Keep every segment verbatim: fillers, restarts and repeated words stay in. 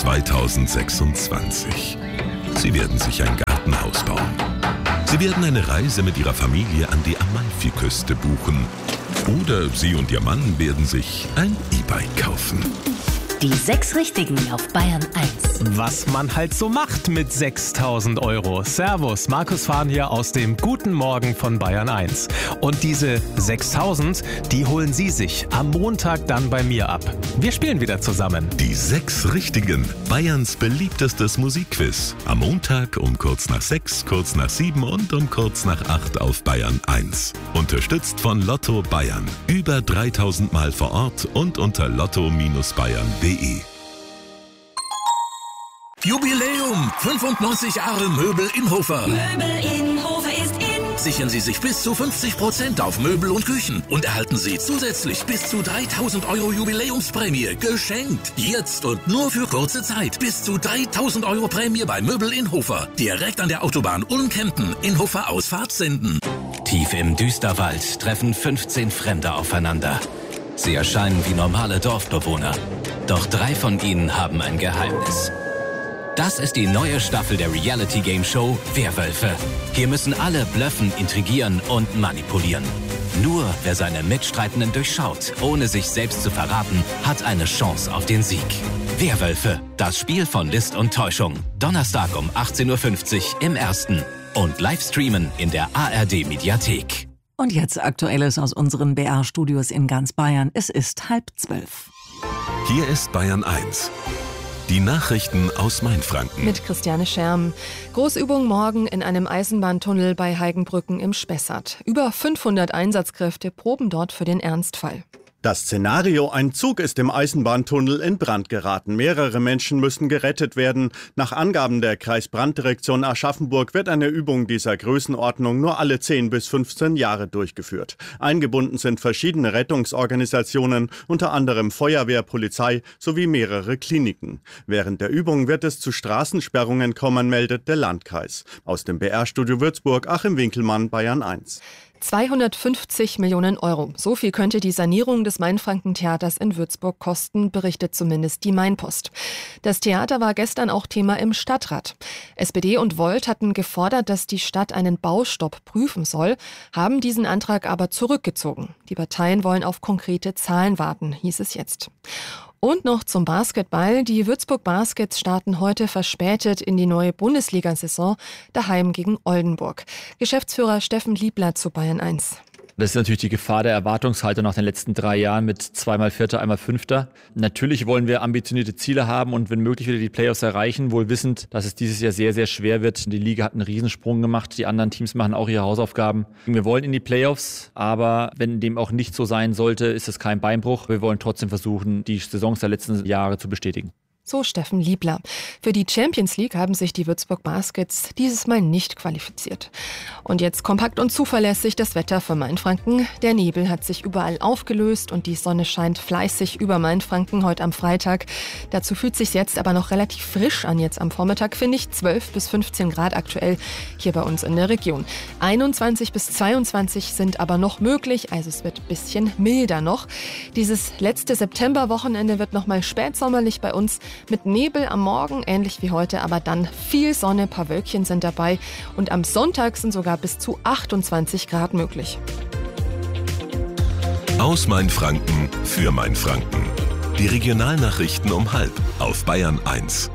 zweitausendsechsundzwanzig. Sie werden sich ein Gartenhaus bauen. Sie werden eine Reise mit Ihrer Familie an die Amalfiküste buchen. Oder Sie und Ihr Mann werden sich ein E-Bike kaufen. Die sechs Richtigen auf Bayern eins. Was man halt so macht mit sechstausend Euro. Servus, Markus Fahn hier aus dem Guten Morgen von Bayern eins. Und diese sechstausend, die holen Sie sich am Montag dann bei mir ab. Wir spielen wieder zusammen. Die sechs Richtigen. Bayerns beliebtestes Musikquiz. Am Montag um kurz nach sechs, kurz nach sieben und um kurz nach acht auf Bayern eins. Unterstützt von Lotto Bayern. Über dreitausend Mal vor Ort und unter lotto Bindestrich bayern punkt de. Jubiläum! fünfundneunzig Jahre Möbel Inhofer. Möbel Inhofer ist in. Sichern Sie sich bis zu fünfzig Prozent auf Möbel und Küchen und erhalten Sie zusätzlich bis zu dreitausend Euro Jubiläumsprämie geschenkt. Jetzt und nur für kurze Zeit. Bis zu dreitausend Euro Prämie bei Möbel Inhofer. Direkt an der Autobahn Ulm-Kempten. Inhofer Ausfahrt Senden. Tief im Düsterwald treffen fünfzehn Fremde aufeinander. Sie erscheinen wie normale Dorfbewohner. Doch drei von ihnen haben ein Geheimnis. Das ist die neue Staffel der Reality-Game-Show Werwölfe. Hier müssen alle blöffen, intrigieren und manipulieren. Nur wer seine Mitstreitenden durchschaut, ohne sich selbst zu verraten, hat eine Chance auf den Sieg. Werwölfe, das Spiel von List und Täuschung. Donnerstag um achtzehn Uhr fünfzig im Ersten. Und live streamen in der A R D-Mediathek. Und jetzt Aktuelles aus unseren B R-Studios in ganz Bayern. Es ist halb zwölf. Hier ist Bayern eins. Die Nachrichten aus Mainfranken. Mit Christiane Scherm. Großübung morgen in einem Eisenbahntunnel bei Heigenbrücken im Spessart. Über fünfhundert Einsatzkräfte proben dort für den Ernstfall. Das Szenario: ein Zug ist im Eisenbahntunnel in Brand geraten. Mehrere Menschen müssen gerettet werden. Nach Angaben der Kreisbranddirektion Aschaffenburg wird eine Übung dieser Größenordnung nur alle zehn bis fünfzehn Jahre durchgeführt. Eingebunden sind verschiedene Rettungsorganisationen, unter anderem Feuerwehr, Polizei sowie mehrere Kliniken. Während der Übung wird es zu Straßensperrungen kommen, meldet der Landkreis. Aus dem B R-Studio Würzburg, Achim Winkelmann, Bayern eins. zweihundertfünfzig Millionen Euro. So viel könnte die Sanierung des Mainfranken-Theaters in Würzburg kosten, berichtet zumindest die Mainpost. Das Theater war gestern auch Thema im Stadtrat. S P D und Volt hatten gefordert, dass die Stadt einen Baustopp prüfen soll, haben diesen Antrag aber zurückgezogen. Die Parteien wollen auf konkrete Zahlen warten, hieß es jetzt. Und noch zum Basketball. Die Würzburg Baskets starten heute verspätet in die neue Bundesliga-Saison, daheim gegen Oldenburg. Geschäftsführer Steffen Liebler zu Bayern eins. Das ist natürlich die Gefahr der Erwartungshaltung nach den letzten drei Jahren mit zweimal Vierter, einmal Fünfter. Natürlich wollen wir ambitionierte Ziele haben und wenn möglich wieder die Playoffs erreichen, wohl wissend, dass es dieses Jahr sehr, sehr schwer wird. Die Liga hat einen Riesensprung gemacht, die anderen Teams machen auch ihre Hausaufgaben. Wir wollen in die Playoffs, aber wenn dem auch nicht so sein sollte, ist es kein Beinbruch. Wir wollen trotzdem versuchen, die Saisons der letzten Jahre zu bestätigen. So Steffen Liebler. Für die Champions League haben sich die Würzburg Baskets dieses Mal nicht qualifiziert. Und jetzt kompakt und zuverlässig das Wetter für Mainfranken. Der Nebel hat sich überall aufgelöst und die Sonne scheint fleißig über Mainfranken heute am Freitag. Dazu fühlt es sich jetzt aber noch relativ frisch an jetzt am Vormittag, finde ich. zwölf bis fünfzehn Grad aktuell hier bei uns in der Region. einundzwanzig bis zweiundzwanzig sind aber noch möglich, also es wird ein bisschen milder noch. Dieses letzte Septemberwochenende wird nochmal spätsommerlich bei uns. Mit Nebel am Morgen, ähnlich wie heute, aber dann viel Sonne, ein paar Wölkchen sind dabei. Und am Sonntag sind sogar bis zu achtundzwanzig Grad möglich. Aus Mainfranken für Mainfranken. Die Regionalnachrichten um halb auf Bayern eins.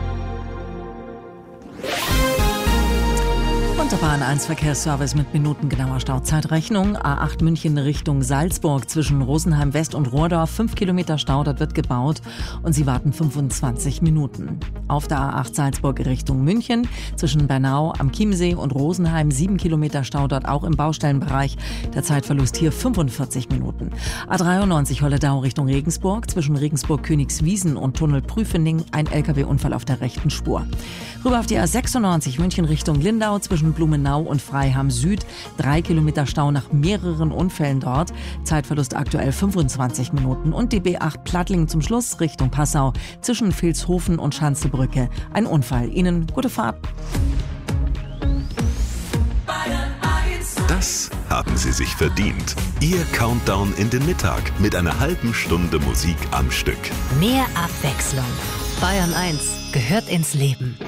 Und der Bayern eins Verkehrsservice mit minutengenauer Stauzeitrechnung. A acht München Richtung Salzburg zwischen Rosenheim West und Rohrdorf. Fünf Kilometer Stau, dort wird gebaut und Sie warten fünfundzwanzig Minuten. Auf der A acht Salzburg Richtung München zwischen Bernau am Chiemsee und Rosenheim. Sieben Kilometer Stau, dort auch im Baustellenbereich. Der Zeitverlust hier fünfundvierzig Minuten. A dreiundneunzig Holledau Richtung Regensburg zwischen Regensburg-Königswiesen und Tunnel Prüfening. Ein L K W-Unfall auf der rechten Spur. Rüber auf die A sechsundneunzig München Richtung Lindau zwischen Blumenau und Freiham Süd. Drei Kilometer Stau nach mehreren Unfällen dort. Zeitverlust aktuell fünfundzwanzig Minuten. Und die B acht Plattlingen zum Schluss Richtung Passau zwischen Vilshofen und Schanzebrücke. Ein Unfall. Ihnen gute Fahrt. Das haben Sie sich verdient. Ihr Countdown in den Mittag mit einer halben Stunde Musik am Stück. Mehr Abwechslung Bayern eins gehört ins Leben.